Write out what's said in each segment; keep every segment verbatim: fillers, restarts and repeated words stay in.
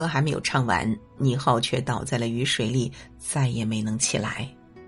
歌还没有唱完，倪浩却倒在了雨水里，再也没能起来。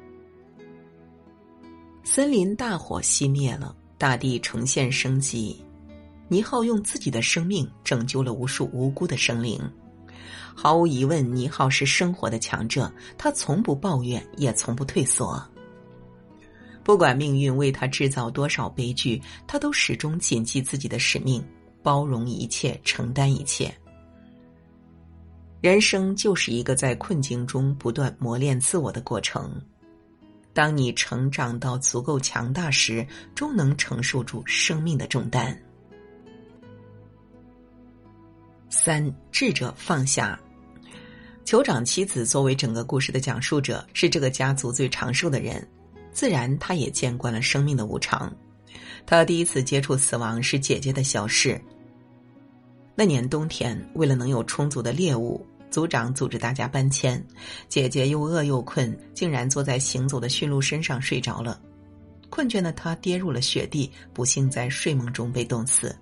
森林大火熄灭了，大地呈现生机。倪浩用自己的生命拯救了无数无辜的生灵。毫无疑问，倪浩是生活的强者，他从不抱怨，也从不退缩。不管命运为他制造多少悲剧，他都始终谨记自己的使命，包容一切，承担一切。人生就是一个在困境中不断磨练自我的过程。当你成长到足够强大时，终能承受住生命的重担。三，智者放下。酋长妻子作为整个故事的讲述者，是这个家族最长寿的人，自然他也见惯了生命的无常。他第一次接触死亡是姐姐的消逝。那年冬天，为了能有充足的猎物，族长组织大家搬迁，姐姐又饿又困，竟然坐在行走的驯鹿身上睡着了。困倦的她跌入了雪地，不幸在睡梦中被冻死。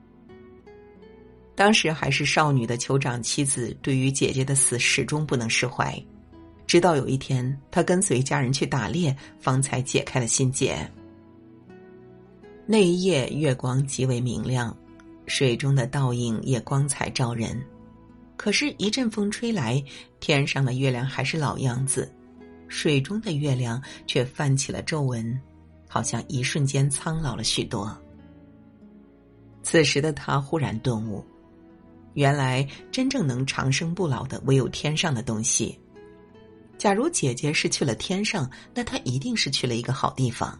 当时还是少女的酋长妻子对于姐姐的死始终不能释怀，直到有一天她跟随家人去打猎，方才解开了心结。那一夜月光极为明亮，水中的倒影也光彩照人。可是一阵风吹来，天上的月亮还是老样子，水中的月亮却泛起了皱纹，好像一瞬间苍老了许多。此时的他忽然顿悟，原来真正能长生不老的唯有天上的东西。假如姐姐是去了天上，那她一定是去了一个好地方。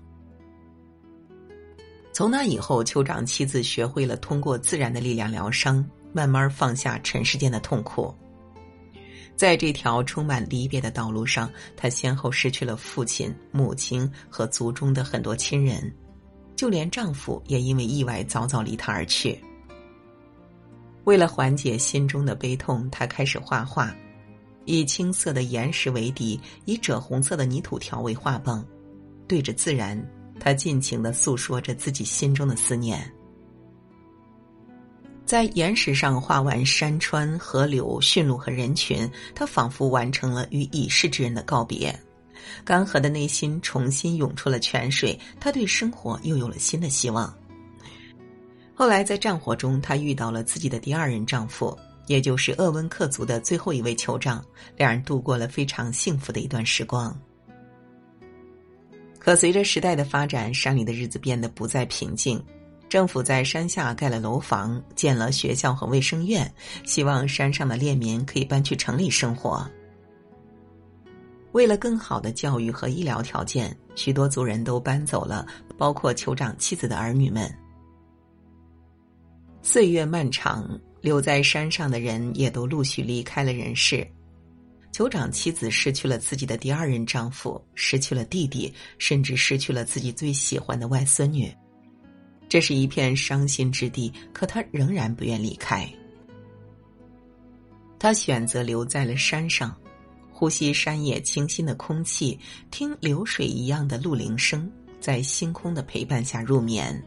从那以后，酋长妻子学会了通过自然的力量疗伤，慢慢放下尘世间的痛苦。在这条充满离别的道路上，她先后失去了父亲、母亲和族中的很多亲人，就连丈夫也因为意外早早离她而去。为了缓解心中的悲痛，她开始画画，以青色的岩石为底，以赭红色的泥土条为画棒，对着自然，她尽情地诉说着自己心中的思念。在岩石上画完山川、河流、驯鹿和人群，他仿佛完成了与已逝之人的告别。干涸的内心重新涌出了泉水，他对生活又有了新的希望。后来在战火中，他遇到了自己的第二任丈夫，也就是鄂温克族的最后一位酋长，两人度过了非常幸福的一段时光。可随着时代的发展，山里的日子变得不再平静。政府在山下盖了楼房，建了学校和卫生院，希望山上的猎民可以搬去城里生活。为了更好的教育和医疗条件，许多族人都搬走了，包括酋长妻子的儿女们。岁月漫长，留在山上的人也都陆续离开了人世。酋长妻子失去了自己的第二任丈夫，失去了弟弟，甚至失去了自己最喜欢的外孙女。这是一片伤心之地，可他仍然不愿离开。他选择留在了山上，呼吸山野清新的空气，听流水一样的鹿铃声，在星空的陪伴下入眠。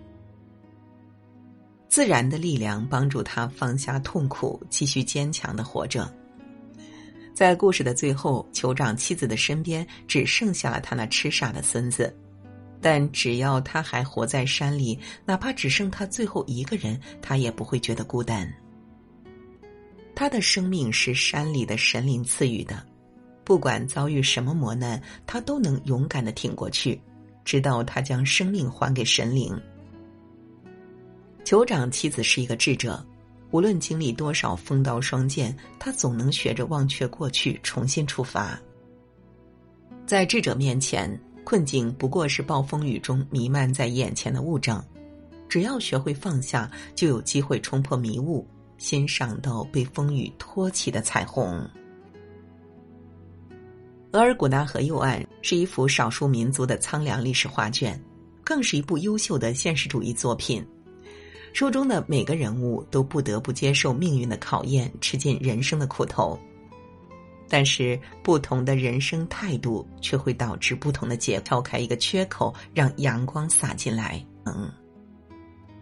自然的力量帮助他放下痛苦，继续坚强地活着。在故事的最后，酋长妻子的身边只剩下了他那痴傻的孙子。但只要他还活在山里，哪怕只剩他最后一个人，他也不会觉得孤单。他的生命是山里的神灵赐予的，不管遭遇什么磨难，他都能勇敢地挺过去，直到他将生命还给神灵。酋长妻子是一个智者，无论经历多少锋刀双剑，他总能学着忘却过去，重新出发。在智者面前，困境不过是暴风雨中弥漫在眼前的雾障，只要学会放下，就有机会冲破迷雾，欣赏到被风雨托起的彩虹。额尔古纳河右岸是一幅少数民族的苍凉历史画卷，更是一部优秀的现实主义作品。书中的每个人物都不得不接受命运的考验，吃尽人生的苦头。但是不同的人生态度却会导致不同的结果，敲开一个缺口，让阳光洒进来。嗯。